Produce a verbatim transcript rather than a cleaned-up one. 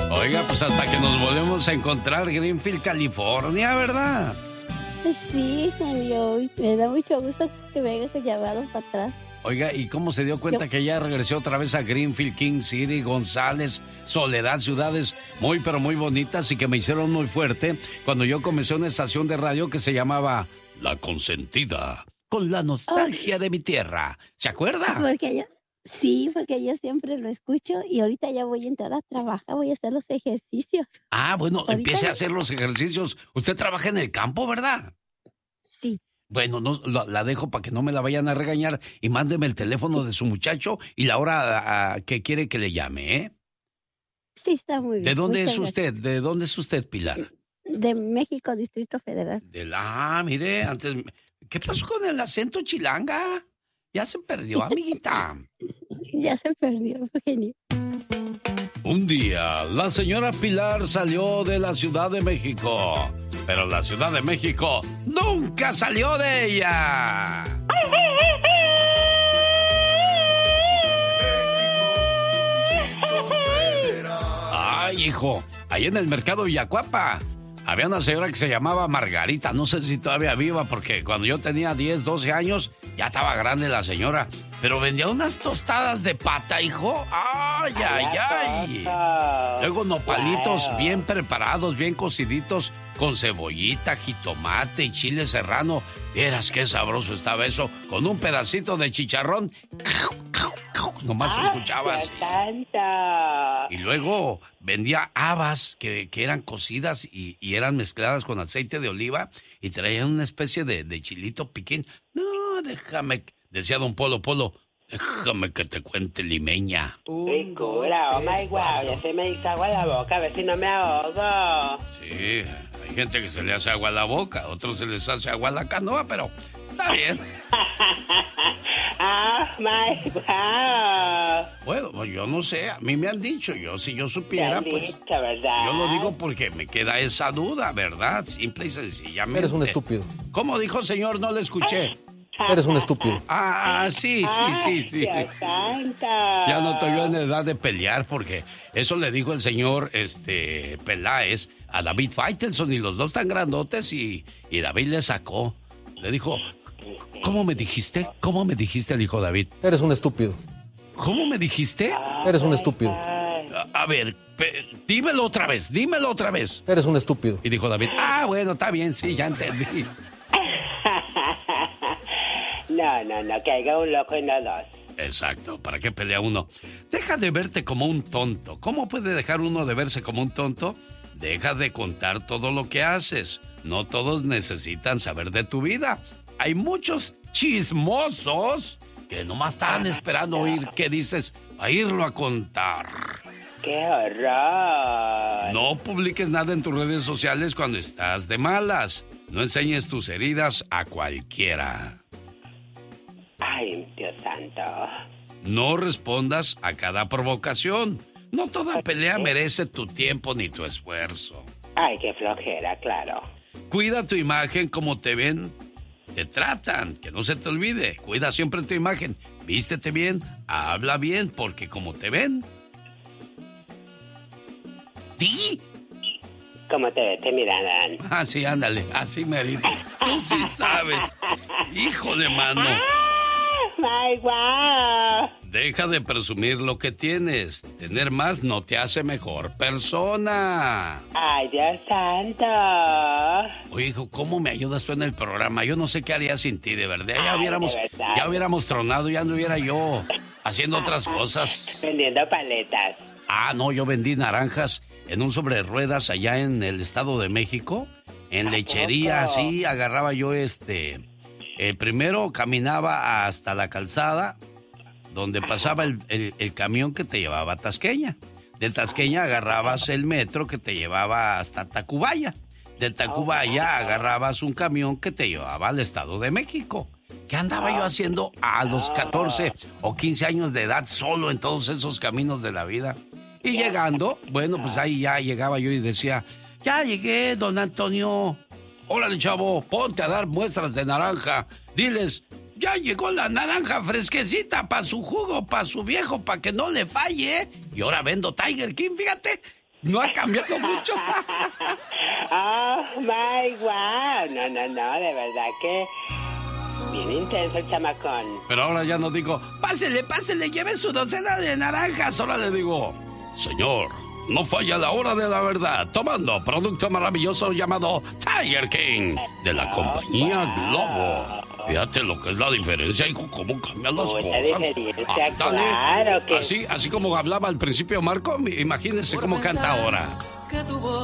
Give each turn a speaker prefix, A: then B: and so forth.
A: Oiga, pues hasta que nos volvemos a encontrar, Greenfield, California, ¿verdad?
B: Sí, genio, me da mucho gusto que me hayas llamado para atrás.
A: Oiga, ¿y cómo se dio cuenta Yo... que ya regresó otra vez a Greenfield, King City, González, Soledad, ciudades muy pero muy bonitas y que me hicieron muy fuerte cuando yo comencé una estación de radio que se llamaba La Consentida, con la nostalgia oh. de mi tierra? ¿Se acuerda?
B: Porque yo, sí, porque yo siempre lo escucho y ahorita ya voy a entrar a trabajar, voy a hacer los ejercicios.
A: Ah, bueno, ahorita empiece a hacer los ejercicios. Usted trabaja en el campo, ¿verdad?
B: Sí.
A: Bueno, no, la, la dejo para que no me la vayan a regañar y mándeme el teléfono de su muchacho y la hora a, a, que quiere que le llame, ¿eh?
B: Sí, está muy bien.
A: ¿De dónde
B: Muchas
A: es usted? Gracias. ¿De dónde es usted, Pilar?
B: De México, Distrito Federal.
A: De la, ah, mire, antes... ¿Qué pasó con el acento chilanga? Ya se perdió, amiguita.
B: Ya se perdió, genio.
A: Un día, la señora Pilar salió de la Ciudad de México, pero la Ciudad de México nunca salió de ella. Ay, hijo, ahí en el mercado Villacuapa había una señora que se llamaba Margarita, no sé si todavía viva, porque cuando yo tenía diez, doce años, ya estaba grande la señora, pero vendía unas tostadas de pata, hijo. ¡Ay, ay, ay! Luego nopalitos bien preparados, bien cociditos, con cebollita, jitomate y chile serrano. Vieras qué sabroso estaba eso, con un pedacito de chicharrón. Nomás escuchabas. Y luego vendía habas que, que eran cocidas y, y eran mezcladas con aceite de oliva y traían una especie de, de chilito piquín. No, déjame, decía don Polo Polo, déjame que te cuente, limeña.
C: Ricura, oh my wow, ya se me hizo agua la boca, a ver si no me ahogo.
A: Sí, hay gente que se le hace agua a la boca, a otros se les hace agua a la canoa, pero está bien.
C: Oh my wow.
A: Bueno, yo no sé, a mí me han dicho, yo si yo supiera, pues
C: dicho, ¿verdad?
A: Yo lo digo porque me queda esa duda, ¿verdad? Simple y sencillamente.
D: Eres un estúpido.
A: ¿Cómo dijo, señor? No le escuché.
D: Eres un estúpido.
A: Ah, sí, sí, sí, sí.
C: Dios santo.
A: Ya no estoy yo en edad de pelear porque eso le dijo el señor este Peláez a David Faitelson y los dos tan grandotes y, y David le sacó. Le dijo, ¿cómo me dijiste? ¿Cómo me dijiste? Le dijo David.
D: Eres un estúpido.
A: ¿Cómo me dijiste?
D: Eres un estúpido.
A: A, a ver, pe, dímelo otra vez, dímelo otra vez.
D: Eres un estúpido.
A: Y dijo David, ah, bueno, está bien, sí, ya entendí.
C: No, no, no, que haya un loco y no dos.
A: Exacto, ¿para qué pelea uno? Deja de verte como un tonto. ¿Cómo puede dejar uno de verse como un tonto? Deja de contar todo lo que haces. No todos necesitan saber de tu vida. Hay muchos chismosos que nomás están esperando oír qué dices a irlo a contar.
C: ¡Qué horror!
A: No publiques nada en tus redes sociales cuando estás de malas. No enseñes tus heridas a cualquiera.
C: Ay, Dios santo.
A: No respondas a cada provocación. No toda pelea merece tu tiempo ni tu esfuerzo.
C: Ay, qué flojera, claro.
A: Cuida tu imagen como te ven, te tratan, que no se te olvide. Cuida siempre tu imagen. Vístete bien, habla bien, porque como te ven... ¿Di?
C: ¿Cómo te ves? Te mirarán.
A: Ah, sí, ándale, así me dices. Tú sí sabes. Hijo de mano.
C: ¡Ay, guau!
A: Deja de presumir lo que tienes. Tener más no te hace mejor persona.
C: ¡Ay, Dios santo!
A: Oye, hijo, ¿cómo me ayudas tú en el programa? Yo no sé qué haría sin ti, de verdad. Ya
C: Ay,
A: hubiéramos,
C: de verdad.
A: ya hubiéramos tronado, ya anduviera yo haciendo otras cosas.
C: Vendiendo paletas.
A: Ah, no, yo vendí naranjas en un sobre ruedas allá en el Estado de México. En lechería, sí, agarraba yo este... Eh, primero caminaba hasta la calzada donde pasaba el, el, el camión que te llevaba a Tasqueña. De Tasqueña agarrabas el metro que te llevaba hasta Tacubaya. De Tacubaya agarrabas un camión que te llevaba al Estado de México. ¿Qué andaba yo haciendo a los catorce o quince años de edad solo en todos esos caminos de la vida? Y llegando, bueno, pues ahí ya llegaba yo y decía, ya llegué, don Antonio. Órale, chavo, ponte a dar muestras de naranja. Diles, ya llegó la naranja fresquecita para su jugo, para su viejo, para que no le falle. Y ahora vendo Tiger King, fíjate. no ha cambiado mucho.
C: Oh, my wow. No, no, no, de verdad que bien intenso el chamacón.
A: Pero ahora ya no digo, pásele, pásele, lleve su docena de naranjas. Ahora le digo, señor, no falla la hora de la verdad, tomando producto maravilloso llamado Tiger King, de la compañía Globo. Fíjate lo que es la diferencia, hijo, cómo cambian las
C: Mucha
A: cosas.
C: diferencia,
A: Ah, dale.
C: claro que-
A: Así, así como hablaba al principio Marco, imagínense cómo canta ahora.
E: Que tu voz